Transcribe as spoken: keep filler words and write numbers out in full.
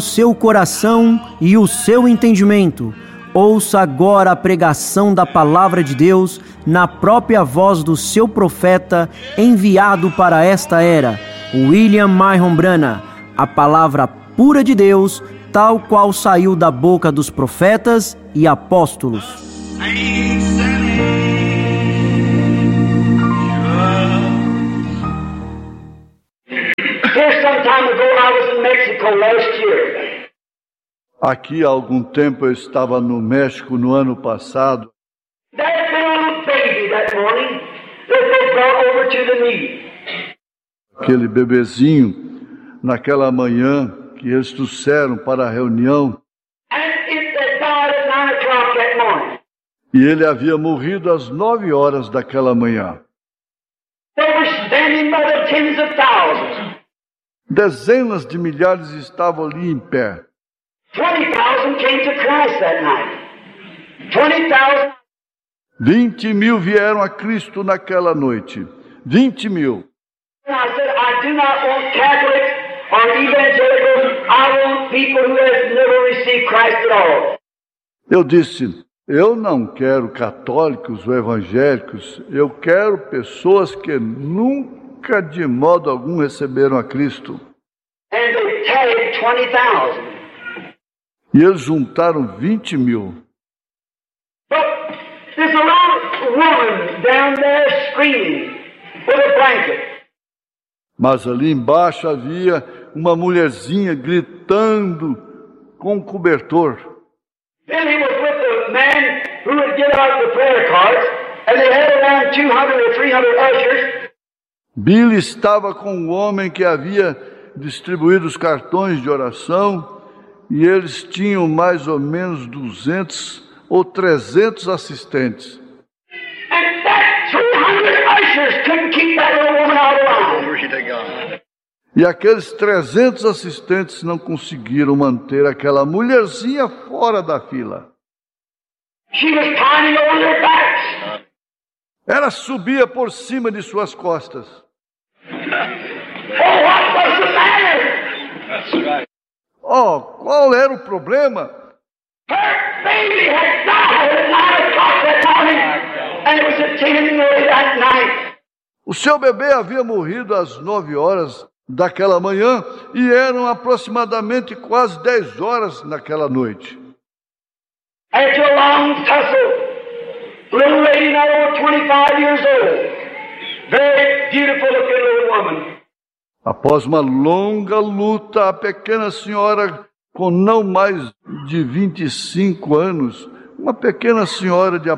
seu coração e o seu entendimento. Ouça agora a pregação da Palavra de Deus na própria voz do seu profeta enviado para esta era, William Marion Branham, a palavra pura de Deus, tal qual saiu da boca dos profetas e apóstolos. Aqui há algum tempo eu estava no México no ano passado. Aquele bebezinho, naquela manhã que eles trouxeram para a reunião, e ele havia morrido às nove horas daquela manhã. Dezenas de milhares estavam ali em pé. Vinte mil vieram a Cristo naquela noite. Vinte mil. Eu disse, eu não quero católicos ou evangélicos, eu quero pessoas que nunca de modo algum receberam a Cristo. E eles juntaram vinte mil. Mas ali embaixo havia uma mulherzinha gritando com um cobertor. Billy estava com um homem que havia distribuído os cartões de oração, e eles tinham mais ou menos duzentos ou trezentos assistentes. E aqueles trezentos assistentes não conseguiram manter aquela mulherzinha fora da fila. Ela subia por cima de suas costas. Oh, qual era o problema? O seu bebê havia morrido às nove horas daquela manhã e eram aproximadamente quase dez horas naquela noite. After a long tussle, little lady not over twenty-five years old, very beautiful looking little woman. Após uma longa luta, a pequena senhora com não mais de vinte e cinco anos, uma pequena senhora de